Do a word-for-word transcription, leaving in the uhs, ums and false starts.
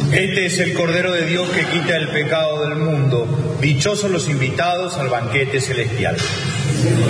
Este es el Cordero de Dios que quita el pecado del mundo. Dichosos los invitados al banquete celestial.